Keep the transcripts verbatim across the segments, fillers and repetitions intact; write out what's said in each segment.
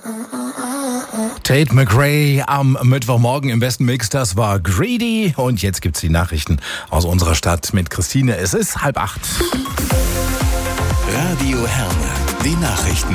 Tate McRae am Mittwochmorgen im besten Mix, das war Greedy. Und jetzt gibt's die Nachrichten aus unserer Stadt mit Christine. Es ist halb acht. Radio Herne, die Nachrichten.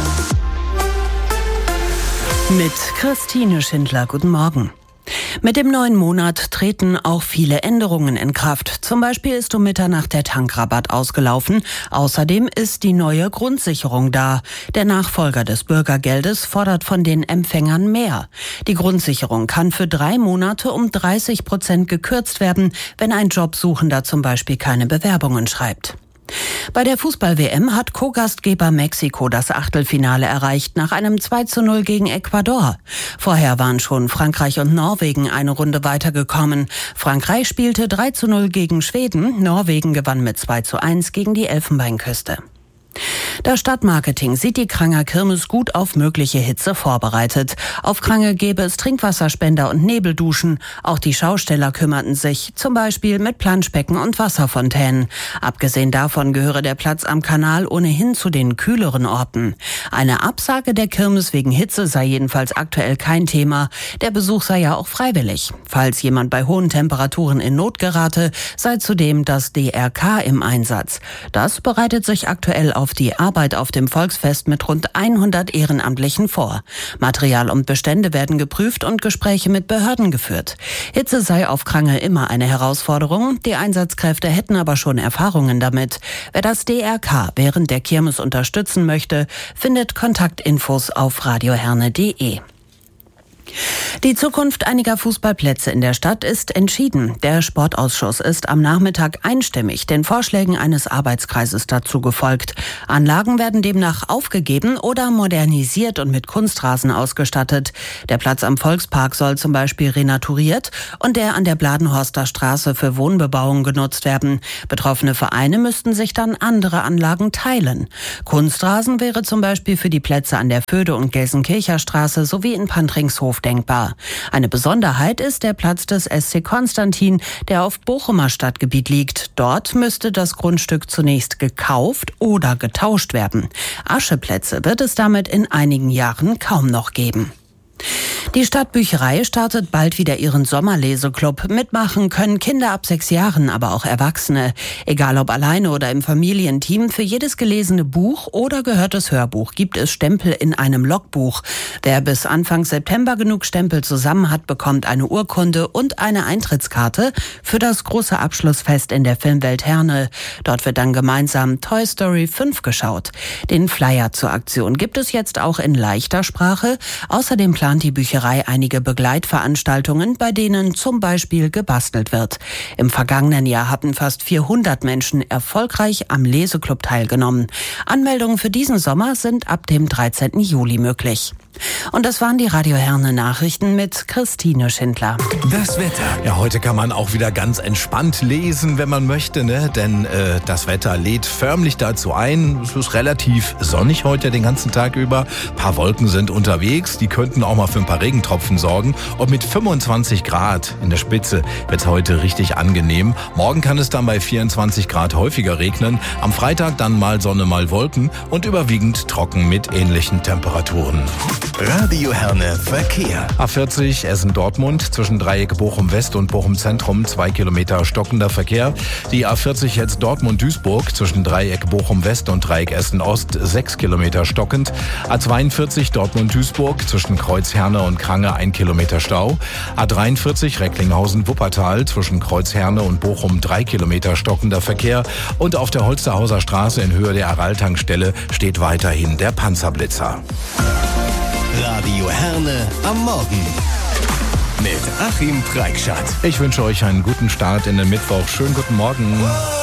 Mit Christine Schindler, guten Morgen. Mit dem neuen Monat treten auch viele Änderungen in Kraft. Zum Beispiel ist um Mitternacht der Tankrabatt ausgelaufen. Außerdem ist die neue Grundsicherung da. Der Nachfolger des Bürgergeldes fordert von den Empfängern mehr. Die Grundsicherung kann für drei Monate um dreißig Prozent gekürzt werden, wenn ein Jobsuchender zum Beispiel keine Bewerbungen schreibt. Bei der Fußball-W M hat Co-Gastgeber Mexiko das Achtelfinale erreicht nach einem zwei zu null gegen Ecuador. Vorher waren schon Frankreich und Norwegen eine Runde weitergekommen. Frankreich spielte drei zu null gegen Schweden, Norwegen gewann mit zwei zu eins gegen die Elfenbeinküste. Das Stadtmarketing sieht die Kranger Kirmes gut auf mögliche Hitze vorbereitet. Auf Krange gäbe es Trinkwasserspender und Nebelduschen. Auch die Schausteller kümmerten sich, zum Beispiel mit Planschbecken und Wasserfontänen. Abgesehen davon gehöre der Platz am Kanal ohnehin zu den kühleren Orten. Eine Absage der Kirmes wegen Hitze sei jedenfalls aktuell kein Thema. Der Besuch sei ja auch freiwillig. Falls jemand bei hohen Temperaturen in Not gerate, sei zudem das D R K im Einsatz. Das bereitet sich aktuell auf die Arbeit auf dem Volksfest mit rund hundert Ehrenamtlichen vor. Material und Bestände werden geprüft und Gespräche mit Behörden geführt. Hitze sei auf Krange immer eine Herausforderung. Die Einsatzkräfte hätten aber schon Erfahrungen damit. Wer das D R K während der Kirmes unterstützen möchte, findet Kontaktinfos auf radioherne punkt de. Die Zukunft einiger Fußballplätze in der Stadt ist entschieden. Der Sportausschuss ist am Nachmittag einstimmig den Vorschlägen eines Arbeitskreises dazu gefolgt. Anlagen werden demnach aufgegeben oder modernisiert und mit Kunstrasen ausgestattet. Der Platz am Volkspark soll zum Beispiel renaturiert und der an der Bladenhorster Straße für Wohnbebauung genutzt werden. Betroffene Vereine müssten sich dann andere Anlagen teilen. Kunstrasen wäre zum Beispiel für die Plätze an der Föhde- und Gelsenkircher Straße sowie in Pantringshof denkbar. Eine Besonderheit ist der Platz des S C Konstantin, der auf Bochumer Stadtgebiet liegt. Dort müsste das Grundstück zunächst gekauft oder getauscht werden. Ascheplätze wird es damit in einigen Jahren kaum noch geben. Die Stadtbücherei startet bald wieder ihren Sommerleseklub. Mitmachen können Kinder ab sechs Jahren, aber auch Erwachsene. Egal ob alleine oder im Familienteam, für jedes gelesene Buch oder gehörtes Hörbuch gibt es Stempel in einem Logbuch. Wer bis Anfang September genug Stempel zusammen hat, bekommt eine Urkunde und eine Eintrittskarte für das große Abschlussfest in der Filmwelt Herne. Dort wird dann gemeinsam Toy Story fünf geschaut. Den Flyer zur Aktion gibt es jetzt auch in leichter Sprache. Außerdem plant die Bücherei einige Begleitveranstaltungen, bei denen zum Beispiel gebastelt wird. Im vergangenen Jahr hatten fast vierhundert Menschen erfolgreich am Leseklub teilgenommen. Anmeldungen für diesen Sommer sind ab dem dreizehnten Juli möglich. Und das waren die Radio Herne Nachrichten mit Christine Schindler. Das Wetter. Ja, heute kann man auch wieder ganz entspannt lesen, wenn man möchte, ne? Denn äh, das Wetter lädt förmlich dazu ein. Es ist relativ sonnig heute den ganzen Tag über. Ein paar Wolken sind unterwegs, die könnten auch mal für ein paar Regentropfen sorgen. Und mit fünfundzwanzig Grad in der Spitze wird es heute richtig angenehm. Morgen kann es dann bei vierundzwanzig Grad häufiger regnen. Am Freitag dann mal Sonne, mal Wolken und überwiegend trocken mit ähnlichen Temperaturen. Radio Herne Verkehr. A vierzig Essen-Dortmund zwischen Dreieck Bochum-West und Bochum-Zentrum, zwei Kilometer stockender Verkehr. Die A vierzig jetzt Dortmund-Duisburg zwischen Dreieck Bochum-West und Dreieck Essen-Ost, sechs Kilometer stockend. A zweiundvierzig Dortmund-Duisburg zwischen Kreuz Herne und Krange, ein Kilometer Stau. A dreiundvierzig Recklinghausen-Wuppertal zwischen Kreuz Herne und Bochum, drei Kilometer stockender Verkehr. Und auf der Holsterhauser Straße in Höhe der Aral-Tankstelle steht weiterhin der Panzerblitzer. Radio Herne am Morgen mit Achim Preikschat. Ich wünsche euch einen guten Start in den Mittwoch. Schönen guten Morgen.